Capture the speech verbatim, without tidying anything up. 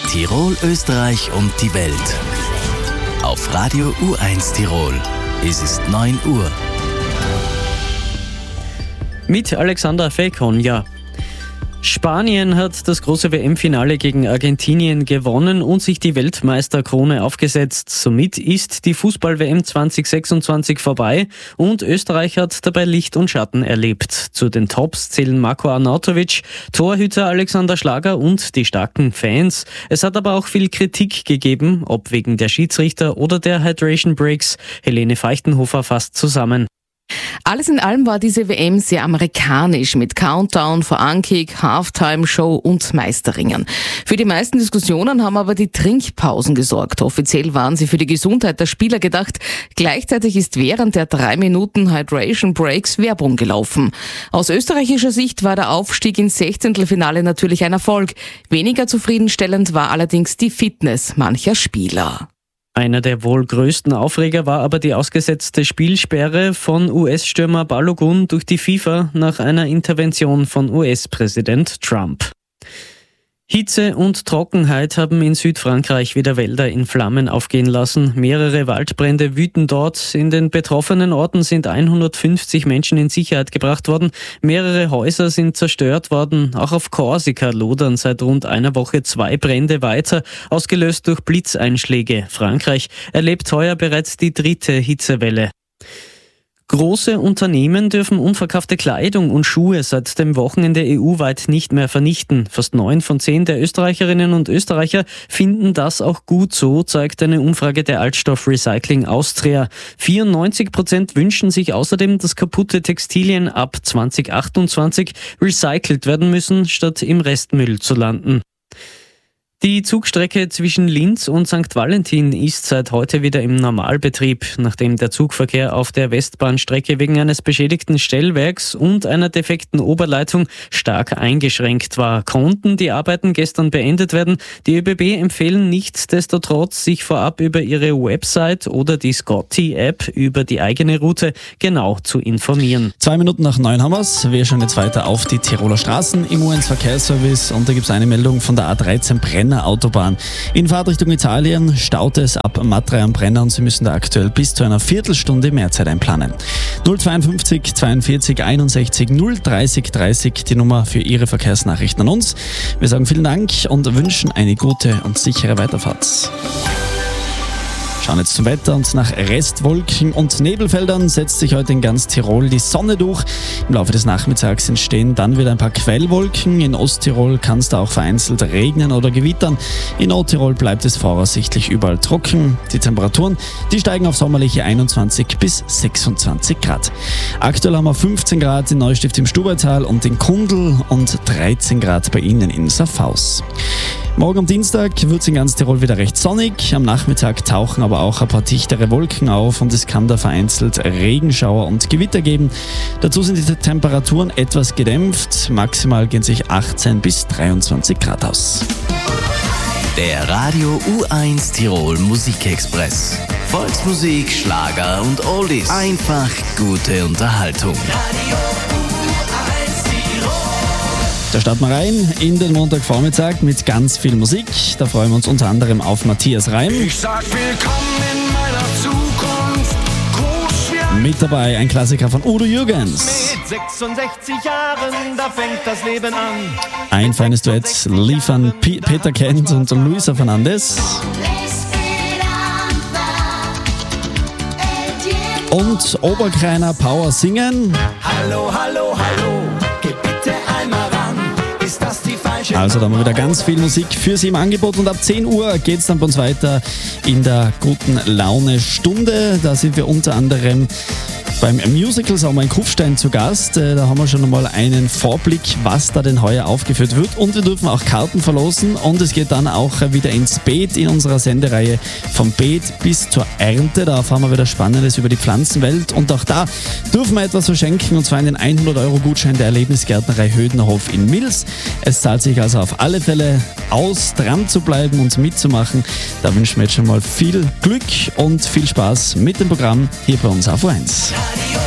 Tirol, Österreich und die Welt. Auf Radio U eins Tirol. Es ist neun Uhr. Mit Alexander Fekonja. Spanien hat das große W M-Finale gegen Argentinien gewonnen und sich die Weltmeisterkrone aufgesetzt. Somit ist die Fußball-W M zwanzig sechsundzwanzig vorbei und Österreich hat dabei Licht und Schatten erlebt. Zu den Tops zählen Marko Arnautovic, Torhüter Alexander Schlager und die starken Fans. Es hat aber auch viel Kritik gegeben, ob wegen der Schiedsrichter oder der Hydration Breaks. Helene Feichtenhofer fasst zusammen. Alles in allem war diese W M sehr amerikanisch mit Countdown, Vorankick, Halftime-Show und Meisterringen. Für die meisten Diskussionen haben aber die Trinkpausen gesorgt. Offiziell waren sie für die Gesundheit der Spieler gedacht. Gleichzeitig ist während der drei Minuten Hydration Breaks Werbung gelaufen. Aus österreichischer Sicht war der Aufstieg ins Sechzehntelfinale natürlich ein Erfolg. Weniger zufriedenstellend war allerdings die Fitness mancher Spieler. Einer der wohl größten Aufreger war aber die ausgesetzte Spielsperre von U S-Stürmer Balogun durch die FIFA nach einer Intervention von U S-Präsident Trump. Hitze und Trockenheit haben in Südfrankreich wieder Wälder in Flammen aufgehen lassen. Mehrere Waldbrände wüten dort. In den betroffenen Orten sind hundertfünfzig Menschen in Sicherheit gebracht worden. Mehrere Häuser sind zerstört worden. Auch auf Korsika lodern seit rund einer Woche zwei Brände weiter, ausgelöst durch Blitzeinschläge. Frankreich erlebt heuer bereits die dritte Hitzewelle. Große Unternehmen dürfen unverkaufte Kleidung und Schuhe seit dem Wochenende E U-weit nicht mehr vernichten. Fast neun von zehn der Österreicherinnen und Österreicher finden das auch gut so, zeigt eine Umfrage der Altstoff Recycling Austria. vierundneunzig Prozent wünschen sich außerdem, dass kaputte Textilien ab zwanzig achtundzwanzig recycelt werden müssen, statt im Restmüll zu landen. Die Zugstrecke zwischen Linz und Sankt Valentin ist seit heute wieder im Normalbetrieb, nachdem der Zugverkehr auf der Westbahnstrecke wegen eines beschädigten Stellwerks und einer defekten Oberleitung stark eingeschränkt war. Konnten die Arbeiten gestern beendet werden. Die ÖBB empfehlen nichtsdestotrotz, sich vorab über ihre Website oder die Scotty-App über die eigene Route genau zu informieren. Zwei Minuten nach neun haben wir's. Wir schauen jetzt weiter auf die Tiroler Straßen im U eins Verkehrsservice und da gibt's eine Meldung von der A dreizehn Brenner Autobahn. In Fahrtrichtung Italien staut es ab Matre am Brenner und Sie müssen da aktuell bis zu einer Viertelstunde Mehrzeit einplanen. null zweiundfünfzig zweiundvierzig einundsechzig null dreißig dreißig die Nummer für Ihre Verkehrsnachrichten an uns. Wir sagen vielen Dank und wünschen eine gute und sichere Weiterfahrt. Schauen jetzt zum Wetter und nach Restwolken und Nebelfeldern setzt sich heute in ganz Tirol die Sonne durch. Im Laufe des Nachmittags entstehen dann wieder ein paar Quellwolken. In Osttirol kann es da auch vereinzelt regnen oder gewittern. In Nordtirol bleibt es voraussichtlich überall trocken. Die Temperaturen, die steigen auf sommerliche einundzwanzig bis sechsundzwanzig Grad. Aktuell haben wir fünfzehn Grad in Neustift im Stubaital und in Kundl und dreizehn Grad bei Ihnen in Saarpfaus. Morgen am Dienstag wird es in ganz Tirol wieder recht sonnig. Am Nachmittag tauchen aber auch ein paar dichtere Wolken auf und es kann da vereinzelt Regenschauer und Gewitter geben. Dazu sind die Temperaturen etwas gedämpft. Maximal gehen sich achtzehn bis dreiundzwanzig Grad aus. Der Radio U eins Tirol Musikexpress. Volksmusik, Schlager und Oldies. Einfach gute Unterhaltung. Da starten wir rein in den Montagvormittag mit ganz viel Musik. Da freuen wir uns unter anderem auf Matthias Reim. Ich sag willkommen in meiner Zukunft. Groß wie ein Mit dabei ein Klassiker von Udo Jürgens. Mit sechsundsechzig Jahren, da fängt das Leben an. Ein feines Duett liefern P- Peter Kent und Luisa Fernandes. Und Oberkreiner Power singen. Hallo, hallo, hallo, geh bitte einmal ran. Ist das die falsche? Also da haben wir wieder ganz viel Musik für Sie im Angebot und ab zehn Uhr geht es dann bei uns weiter in der guten Laune Stunde. Da sind wir unter anderem beim Musical Sommer in Kufstein zu Gast. Da haben wir schon einmal einen Vorblick, was da denn heuer aufgeführt wird. Und wir dürfen auch Karten verlosen. Und es geht dann auch wieder ins Beet in unserer Sendereihe vom Beet bis zur Ernte. Da erfahren wir wieder Spannendes über die Pflanzenwelt. Und auch da dürfen wir etwas verschenken. Und zwar einen hundert Euro Gutschein der Erlebnisgärtnerei Hödnerhof in Mils. Es zahlt sich also auf alle Fälle aus, dran zu bleiben und mitzumachen. Da wünschen wir jetzt schon mal viel Glück und viel Spaß mit dem Programm hier bei uns auf U eins.